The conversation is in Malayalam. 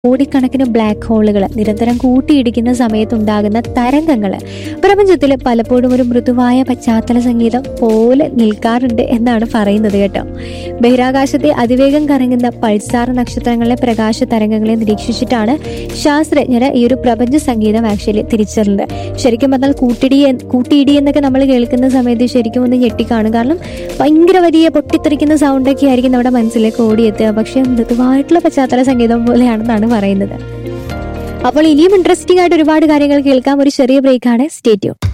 കോടിക്കണക്കിന് ബ്ലാക്ക് ഹോളുകൾ നിരന്തരം കൂട്ടിയിടിക്കുന്ന സമയത്തുണ്ടാകുന്ന തരംഗങ്ങൾ പ്രപഞ്ചത്തിൽ പലപ്പോഴും ഒരു മൃദുവായ പശ്ചാത്തല സംഗീതം പോലെ നിൽക്കാറുണ്ട് എന്നാണ് പറയുന്നത് കേട്ടോ. ബഹിരാകാശത്തെ അതിവേഗം കറങ്ങുന്ന പൾസാർ നക്ഷത്രങ്ങളിലെ പ്രകാശ തരംഗങ്ങളെ നിരീക്ഷിച്ചിട്ടാണ് ശാസ്ത്രജ്ഞർ ഈ ഒരു പ്രപഞ്ച സംഗീതം ആക്ച്വലി തിരിച്ചറിഞ്ഞത്. ശരിക്കും പറഞ്ഞാൽ കൂട്ടിയിടി എന്നൊക്കെ നമ്മൾ കേൾക്കുന്ന സമയത്ത് ശരിക്കും ഒന്ന് ഞെട്ടിക്കാണും. കാരണം ഭയങ്കര വലിയ പൊട്ടിത്തെറിക്കുന്ന സൗണ്ടൊക്കെ ആയിരിക്കും നമ്മുടെ മനസ്സിലേക്ക് ഓടിയെത്തുക. പക്ഷെ മൃദുവായിട്ടുള്ള പശ്ചാത്തല സംഗീതം പോലെയാണെന്നാണ് പറയുന്നത്. അപ്പോൾ ഇനിയും ഇൻട്രസ്റ്റിംഗ് ആയിട്ട് ഒരുപാട് കാര്യങ്ങൾ കേൾക്കാം. ഒരു ചെറിയ ബ്രേക്കാണ്. Stay tune.